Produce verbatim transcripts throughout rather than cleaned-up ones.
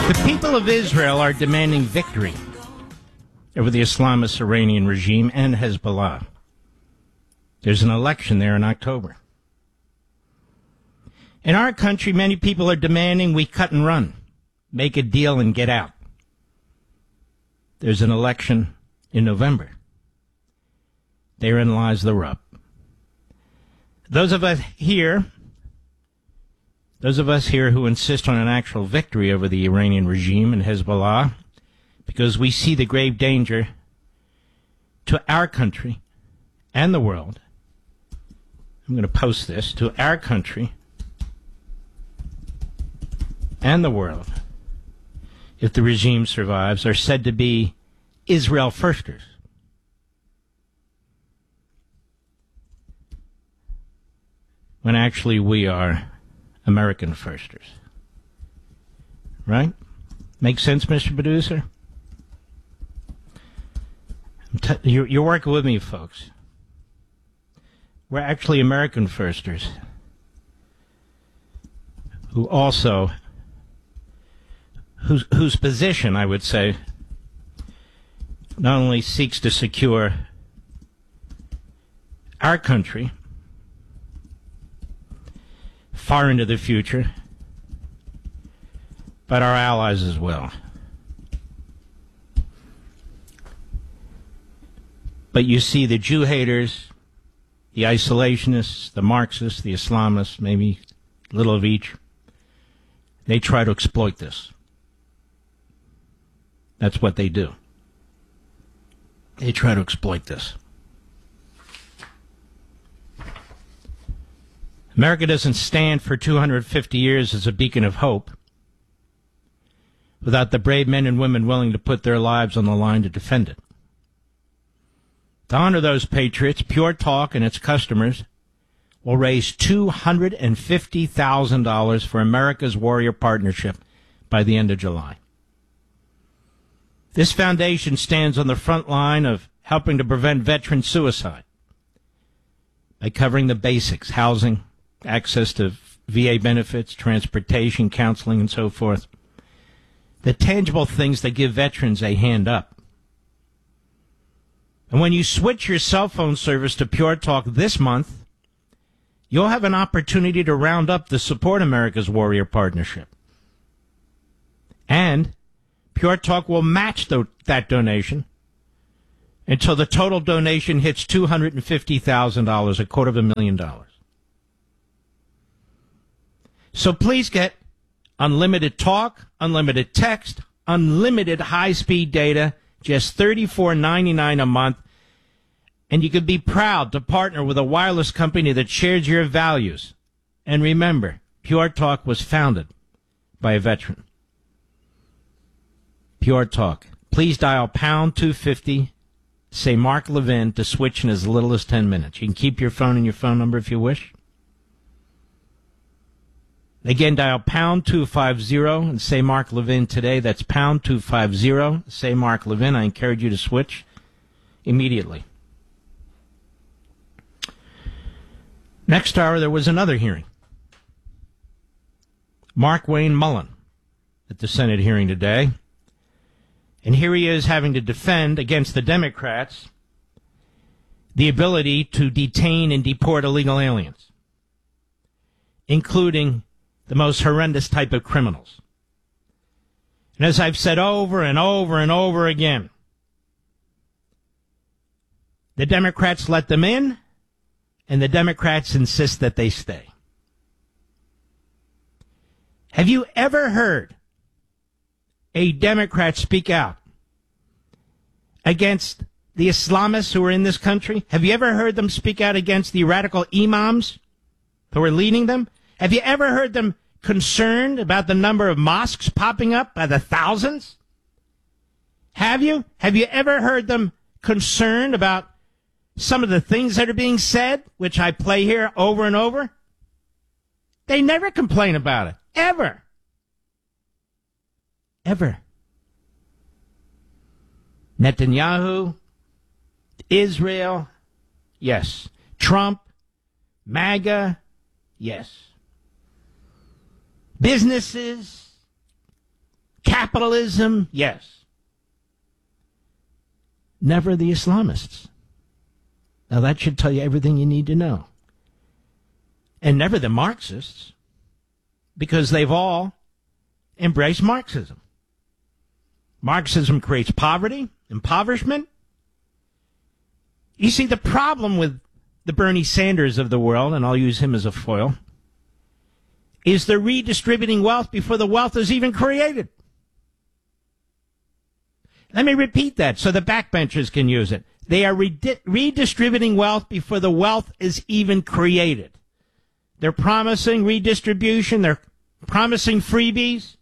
The people of Israel are demanding victory over the Islamist Iranian regime and Hezbollah. There's an election there in October. In our country, many people are demanding we cut and run, make a deal and get out. There's an election in November. Therein lies the rub. Those of us here, those of us here who insist on an actual victory over the Iranian regime and Hezbollah, because we see the grave danger to our country and the world. I'm going to post this to our country and the world, if the regime survives, are said to be Israel firsters. When actually we are American firsters. Right? Make sense, Mister Producer? T- you're, you're working with me, folks. We're actually American firsters who also, whose, whose position, I would say, not only seeks to secure our country far into the future, but our allies as well. But you see the Jew haters, the isolationists, the Marxists, the Islamists, maybe a little of each, they try to exploit this. That's what they do. They try to exploit this. America doesn't stand for two hundred fifty years as a beacon of hope without the brave men and women willing to put their lives on the line to defend it. To honor those patriots, Pure Talk and its customers will raise two hundred fifty thousand dollars for America's Warrior Partnership by the end of July. This foundation stands on the front line of helping to prevent veteran suicide by covering the basics: housing, access to V A benefits, transportation, counseling, and so forth. The tangible things that give veterans a hand up. And when you switch your cell phone service to Pure Talk this month, you'll have an opportunity to round up the Support America's Warrior Partnership. And Pure Talk will match the, that donation until the total donation hits two hundred fifty thousand dollars, a quarter of a million dollars. So please get unlimited talk, unlimited text, unlimited high-speed data, just thirty-four ninety-nine a month, and you can be proud to partner with a wireless company that shares your values. And remember, Pure Talk was founded by a veteran. Pure Talk. Please dial pound two fifty, say Mark Levin, to switch in as little as ten minutes. You can keep your phone and your phone number if you wish. Again, dial pound two fifty and say Mark Levin today. That's pound two fifty, say Mark Levin. I encourage you to switch immediately. Next hour, there was another hearing. Mark Wayne Mullen at the Senate hearing today. And here he is having to defend against the Democrats the ability to detain and deport illegal aliens, including the most horrendous type of criminals. And as I've said over and over and over again, the Democrats let them in, and the Democrats insist that they stay. Have you ever heard a Democrat speak out against the Islamists who are in this country? Have you ever heard them speak out against the radical imams who are leading them? Have you ever heard them concerned about the number of mosques popping up by the thousands? Have you? Have you ever heard them concerned about some of the things that are being said, which I play here over and over? They never complain about it. Ever. Ever. Netanyahu, Israel, yes. Trump, MAGA, yes. Businesses, capitalism, yes. Never the Islamists. Now that should tell you everything you need to know. And never the Marxists, because they've all embraced Marxism. Marxism creates poverty, impoverishment. You see, the problem with the Bernie Sanders of the world, and I'll use him as a foil, is they're redistributing wealth before the wealth is even created. Let me repeat that so the backbenchers can use it. They are redi- redistributing wealth before the wealth is even created. They're promising redistribution. They're promising freebies,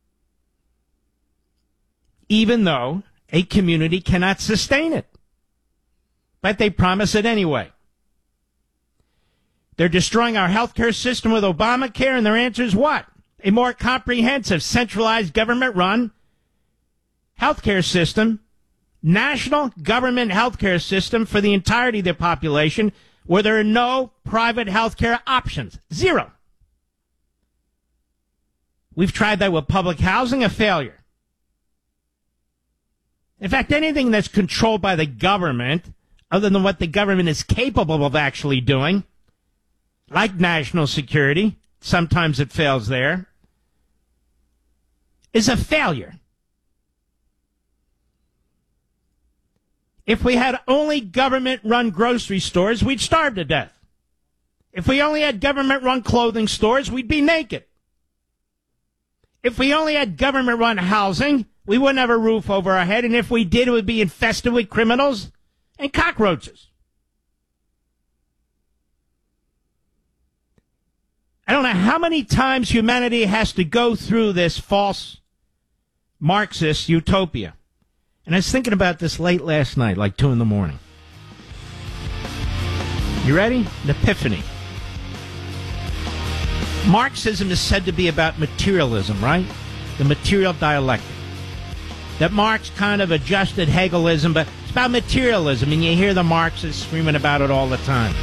even though a community cannot sustain it. But they promise it anyway. They're destroying our healthcare system with Obamacare, and their answer is what? A more comprehensive, centralized, government-run healthcare system, national government healthcare system for the entirety of the population, where there are no private healthcare options. Zero. We've tried that with public housing, a failure. In fact, anything that's controlled by the government, other than what the government is capable of actually doing, like national security, sometimes it fails there, is a failure. If we had only government-run grocery stores, we'd starve to death. If we only had government-run clothing stores, we'd be naked. If we only had government-run housing, we wouldn't have a roof over our head, and if we did, it would be infested with criminals and cockroaches. I don't know how many times humanity has to go through this false Marxist utopia. And I was thinking about this late last night, like two in the morning. You ready? An epiphany. Marxism is said to be about materialism, right? The material dialectic. That Marx kind of adjusted Hegelism, but it's about materialism, and you hear the Marxists screaming about it all the time.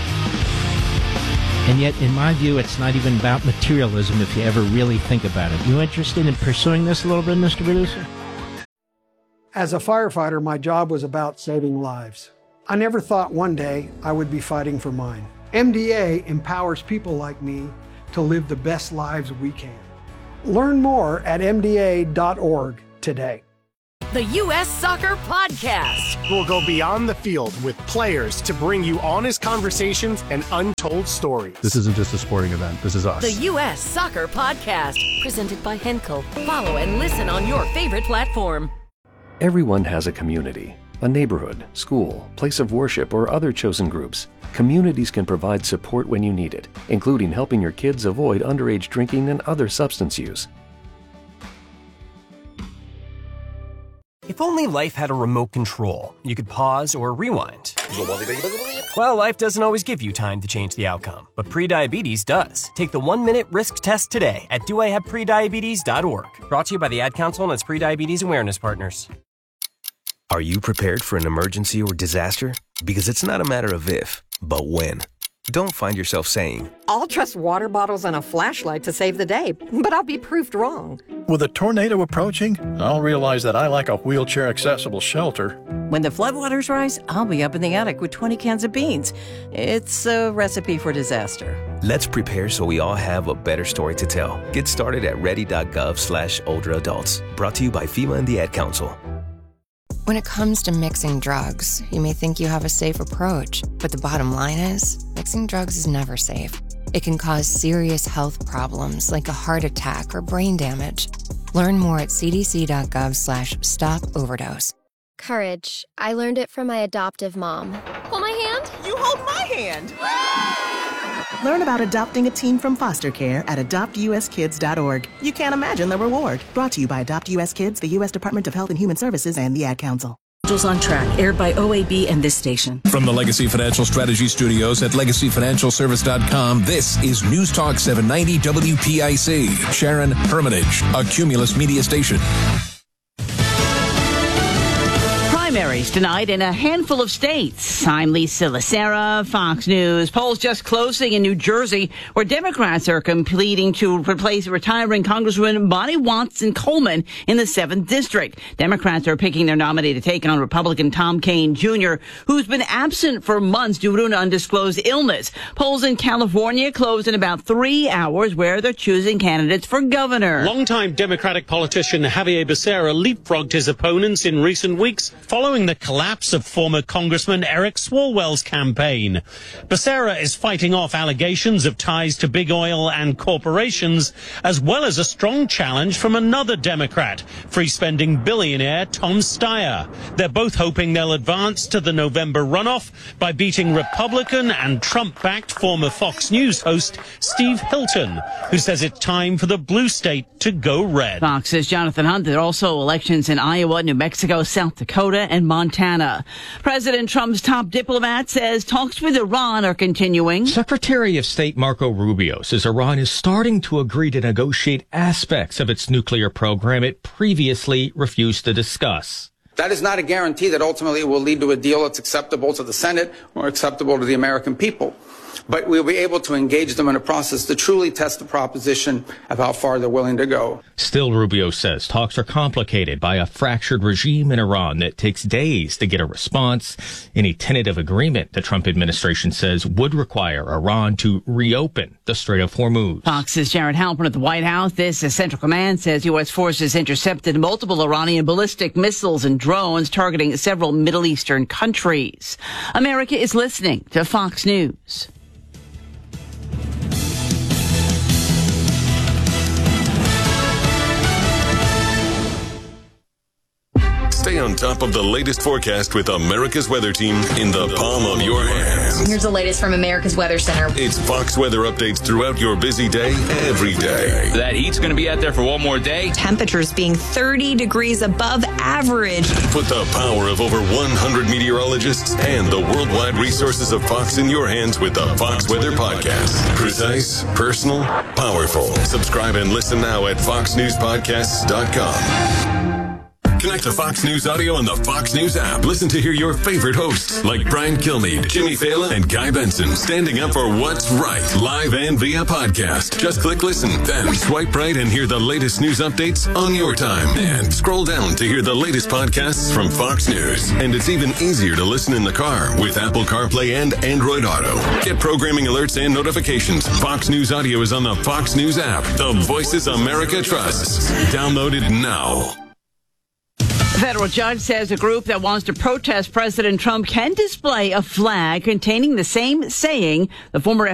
And yet, in my view, it's not even about materialism if you ever really think about it. You interested in pursuing this a little bit, Mister Producer? As a firefighter, my job was about saving lives. I never thought one day I would be fighting for mine. M D A empowers people like me to live the best lives we can. Learn more at M D A dot org today. The U S Soccer Podcast. We'll go beyond the field with players to bring you honest conversations and untold stories. This isn't just a sporting event. This is us. The U S Soccer Podcast. Presented by Henkel. Follow and listen on your favorite platform. Everyone has a community, a neighborhood, school, place of worship, or other chosen groups. Communities can provide support when you need it, including helping your kids avoid underage drinking and other substance use. If only life had a remote control, you could pause or rewind. Well, life doesn't always give you time to change the outcome, but prediabetes does. Take the one-minute risk test today at do I have prediabetes dot org. Brought to you by the Ad Council and its prediabetes awareness partners. Are you prepared for an emergency or disaster? Because it's not a matter of if, but when. Don't find yourself saying, I'll trust water bottles and a flashlight to save the day, but I'll be proved wrong. With a tornado approaching, I'll realize that I lack a wheelchair-accessible shelter. When the floodwaters rise, I'll be up in the attic with twenty cans of beans. It's a recipe for disaster. Let's prepare so we all have a better story to tell. Get started at ready.gov slash older adults. Brought to you by FEMA and the Ad Council. When it comes to mixing drugs, you may think you have a safe approach, but the bottom line is, mixing drugs is never safe. It can cause serious health problems like a heart attack or brain damage. Learn more at cdc.gov slash stop overdose. Courage. I learned it from my adoptive mom. Hold my hand. You hold my hand. Learn about adopting a teen from foster care at adopt u s kids dot org. You can't imagine the reward. Brought to you by Adopt U S Kids, the U S Department of Health and Human Services, and the Ad Council. Angels on Track, aired by O A B and this station. From the Legacy Financial Strategy Studios at legacy financial service dot com, this is News Talk seven ninety W P I C. Sharon Hermitage, a Cumulus Media station. Primary primaries tonight in a handful of states. I'm Lisa Lacera, Fox News. Polls just closing in New Jersey, where Democrats are competing to replace retiring Congresswoman Bonnie Watson Coleman in the seventh District. Democrats are picking their nominee to take on Republican Tom Kean Junior, who's been absent for months due to an undisclosed illness. Polls in California close in about three hours, where they're choosing candidates for governor. Longtime Democratic politician Javier Becerra leapfrogged his opponents in recent weeks following the collapse of former Congressman Eric Swalwell's campaign. Becerra is fighting off allegations of ties to big oil and corporations, as well as a strong challenge from another Democrat, free-spending billionaire Tom Steyer. They're both hoping they'll advance to the November runoff by beating Republican and Trump-backed former Fox News host Steve Hilton, who says it's time for the blue state to go red. Fox's Jonathan Hunt. There are also elections in Iowa, New Mexico, South Dakota, and Montana. President Trump's top diplomat says talks with Iran are continuing. Secretary of State Marco Rubio says Iran is starting to agree to negotiate aspects of its nuclear program it previously refused to discuss. That is not a guarantee that ultimately it will lead to a deal that's acceptable to the Senate or acceptable to the American people. But we'll be able to engage them in a process to truly test the proposition of how far they're willing to go. Still, Rubio says talks are complicated by a fractured regime in Iran that takes days to get a response. Any tentative agreement the Trump administration says would require Iran to reopen the Strait of Hormuz. Fox's Jared Halpern at the White House. This is Central Command says U S forces intercepted multiple Iranian ballistic missiles and drones targeting several Middle Eastern countries. America is listening to Fox News. Stay on top of the latest forecast with America's Weather Team in the palm of your hands. Here's the latest from America's Weather Center. It's Fox weather updates throughout your busy day, every day. That heat's going to be out there for one more day. Temperatures being thirty degrees above average. Put the power of over one hundred meteorologists and the worldwide resources of Fox in your hands with the Fox Weather Podcast. Precise, personal, powerful. Subscribe and listen now at fox news podcasts dot com. Connect to Fox News Audio on the Fox News app. Listen to hear your favorite hosts like Brian Kilmeade, Jimmy Fallon, and Guy Benson standing up for what's right, live and via podcast. Just click listen, then swipe right and hear the latest news updates on your time. And scroll down to hear the latest podcasts from Fox News. And it's even easier to listen in the car with Apple CarPlay and Android Auto. Get programming alerts and notifications. Fox News Audio is on the Fox News app. The voices America trusts. Download it now. A federal judge says a group that wants to protest President Trump can display a flag containing the same saying the former